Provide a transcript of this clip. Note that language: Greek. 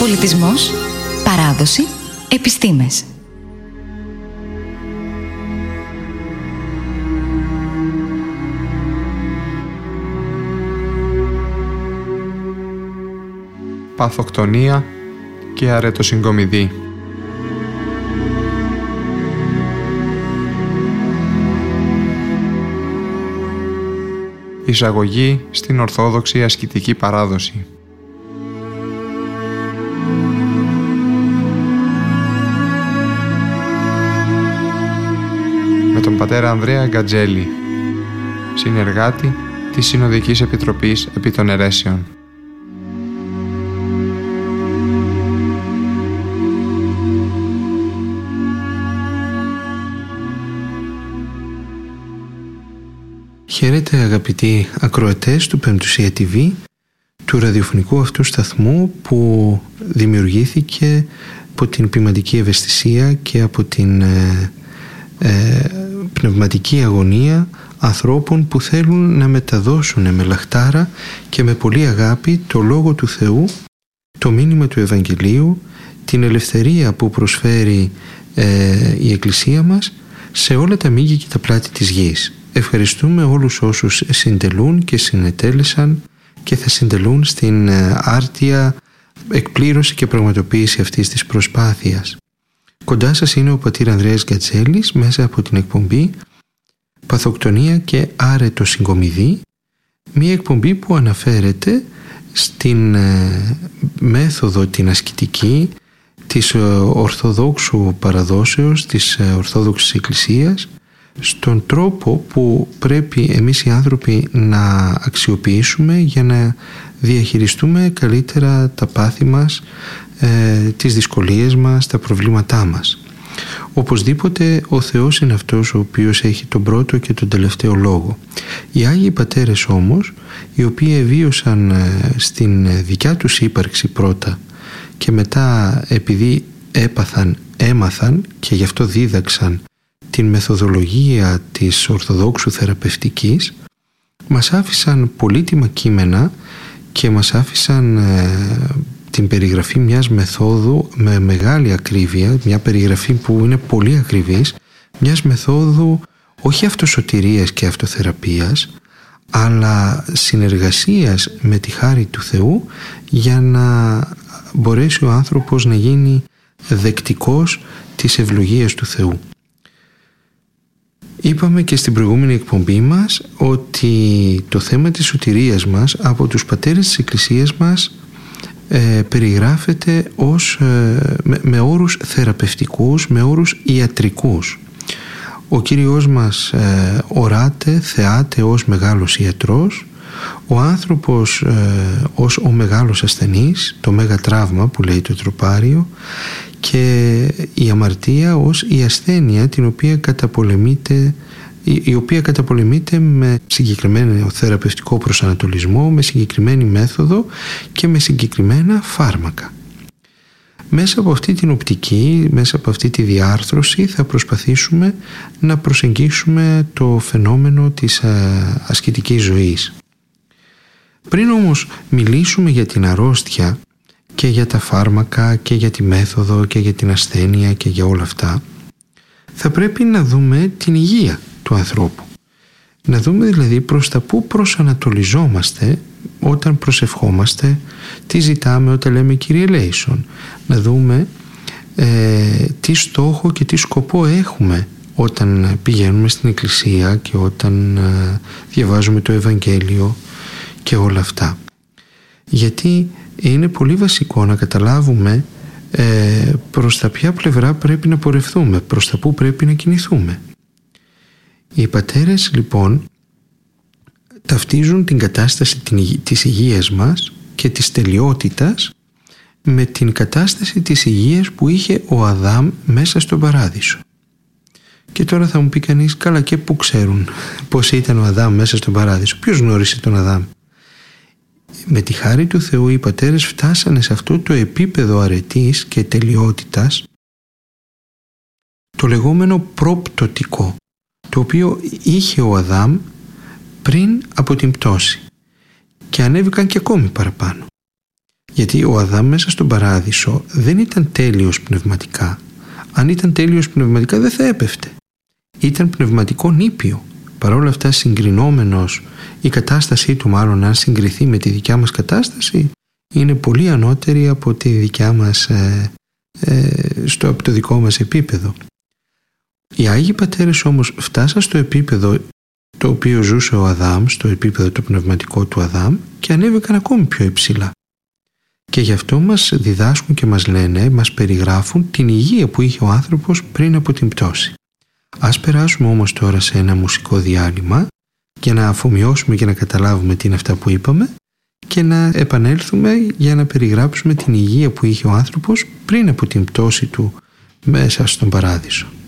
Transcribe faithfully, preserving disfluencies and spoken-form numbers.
Πολιτισμός, παράδοση, επιστήμες. Παθοκτονία και αρετοσυγκομιδή. Εισαγωγή στην Ορθόδοξη ασκητική παράδοση. Με τον πατέρα Ανδρέα Γκατζέλη, συνεργάτη της Συνοδικής Επιτροπής επί των Αιρέσεων. Χαίρετε αγαπητοί ακροατές του Πεμπτουσία τι βι, του ραδιοφωνικού αυτού σταθμού που δημιουργήθηκε από την ποιμαντική ευαισθησία και από την ε, ε, πνευματική αγωνία ανθρώπων που θέλουν να μεταδώσουν με λαχτάρα και με πολύ αγάπη το Λόγο του Θεού, το μήνυμα του Ευαγγελίου, την ελευθερία που προσφέρει ε, η Εκκλησία μας σε όλα τα μήκη και τα πλάτη της γης. Ευχαριστούμε όλους όσους συντελούν και συνετέλεσαν και θα συντελούν στην άρτια εκπλήρωση και πραγματοποίηση αυτής της προσπάθειας. Κοντά σας είναι ο πατήρ Ανδρέας Γκατζέλης μέσα από την εκπομπή Παθοκτονία και αρετοσυγκομιδή, μια εκπομπή που αναφέρεται στην μέθοδο την ασκητική της Ορθοδόξου παραδόσεως, της Ορθόδοξης Εκκλησίας, στον τρόπο που πρέπει εμείς οι άνθρωποι να αξιοποιήσουμε για να διαχειριστούμε καλύτερα τα πάθη μας, ε, τις δυσκολίες μας, τα προβλήματά μας. Οπωσδήποτε ο Θεός είναι αυτός ο οποίος έχει τον πρώτο και τον τελευταίο λόγο. Οι Άγιοι Πατέρες όμως, οι οποίοι εβίωσαν στην δικιά τους ύπαρξη πρώτα και μετά επειδή έπαθαν, έμαθαν και γι' αυτό δίδαξαν την μεθοδολογία της Ορθοδόξου θεραπευτικής, μας άφησαν πολύτιμα κείμενα και μας άφησαν ε, την περιγραφή μιας μεθόδου με μεγάλη ακρίβεια, μια περιγραφή που είναι πολύ ακριβής, μιας μεθόδου όχι αυτοσωτηρίας και αυτοθεραπείας, αλλά συνεργασίας με τη χάρη του Θεού για να μπορέσει ο άνθρωπος να γίνει δεκτικός της ευλογίας του Θεού. Είπαμε και στην προηγούμενη εκπομπή μας ότι το θέμα της σωτηρίας μας από τους πατέρες της Εκκλησίας μας ε, περιγράφεται ως, ε, με, με όρους θεραπευτικούς, με όρους ιατρικούς. Ο Κύριος μας ε, οράται, θεάται ως μεγάλος ιατρός, ο άνθρωπος ε, ως ο μεγάλος ασθενής, το μέγα τραύμα που λέει το τροπάριο, και η αμαρτία ως η ασθένεια την οποία καταπολεμείται, η οποία καταπολεμείται με συγκεκριμένο θεραπευτικό προσανατολισμό, με συγκεκριμένη μέθοδο και με συγκεκριμένα φάρμακα. Μέσα από αυτή την οπτική, μέσα από αυτή τη διάρθρωση θα προσπαθήσουμε να προσεγγίσουμε το φαινόμενο της ασκητικής ζωής. Πριν όμως μιλήσουμε για την αρρώστια και για τα φάρμακα και για τη μέθοδο και για την ασθένεια και για όλα αυτά, θα πρέπει να δούμε την υγεία του ανθρώπου. Να δούμε δηλαδή προς τα πού προσανατολιζόμαστε όταν προσευχόμαστε, τι ζητάμε όταν λέμε Kyrie eleison. Να δούμε ε, τι στόχο και τι σκοπό έχουμε όταν πηγαίνουμε στην εκκλησία και όταν ε, διαβάζουμε το Ευαγγέλιο και όλα αυτά. Γιατί είναι πολύ βασικό να καταλάβουμε ε, προς τα ποια πλευρά πρέπει να πορευθούμε, προς τα πού πρέπει να κινηθούμε. Οι πατέρες λοιπόν ταυτίζουν την κατάσταση της υγείας μας και της τελειότητας με την κατάσταση της υγείας που είχε ο Αδάμ μέσα στον Παράδεισο. Και τώρα θα μου πει κανείς, καλά, και πού ξέρουν πώς ήταν ο Αδάμ μέσα στον Παράδεισο? Ποιος γνώρισε τον Αδάμ? Με τη χάρη του Θεού οι πατέρες φτάσανε σε αυτό το επίπεδο αρετής και τελειότητας, το λεγόμενο προπτωτικό, το οποίο είχε ο Αδάμ πριν από την πτώση, και ανέβηκαν και ακόμη παραπάνω. Γιατί ο Αδάμ μέσα στον παράδεισο δεν ήταν τέλειος πνευματικά. Αν ήταν τέλειος πνευματικά δεν θα έπεφτε. Ήταν πνευματικό νήπιο. Παρ' όλα αυτά, συγκρινόμενος, η κατάστασή του μάλλον αν συγκριθεί με τη δικιά μας κατάσταση είναι πολύ ανώτερη από τη δικιά μας ε, ε, στο, από το δικό μας επίπεδο. Οι Άγιοι Πατέρες όμως φτάσαν στο επίπεδο το οποίο ζούσε ο Αδάμ, στο επίπεδο το πνευματικό του Αδάμ, και ανέβηκαν ακόμη πιο υψηλά. Και γι' αυτό μας διδάσκουν και μας λένε, μας περιγράφουν την υγεία που είχε ο άνθρωπος πριν από την πτώση. Ας περάσουμε όμως τώρα σε ένα μουσικό διάλειμμα και να αφομοιώσουμε και να καταλάβουμε τι είναι αυτά που είπαμε και να επανέλθουμε για να περιγράψουμε την υγεία που είχε ο άνθρωπος πριν από την πτώση του μέσα στον παράδεισο.